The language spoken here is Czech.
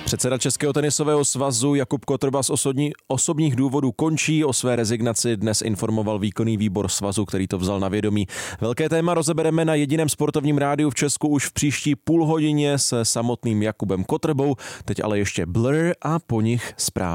Předseda Českého tenisového svazu Jakub Kotrba z osobních důvodů končí. O své rezignaci dnes informoval výkonný výbor svazu, který to vzal na vědomí. Velké téma rozebereme na jediném sportovním rádiu v Česku už v příští půl hodině se samotným Jakubem Kotrbou. Teď ale ještě Blur a po nich zprávy.